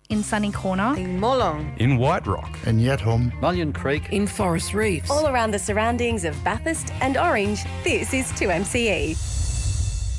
in Sunny Corner, in Molong, in White Rock, in Yetholm, Mullion Creek, in Forest Reefs. All around the surroundings of Bathurst and Orange, this is 2MCE.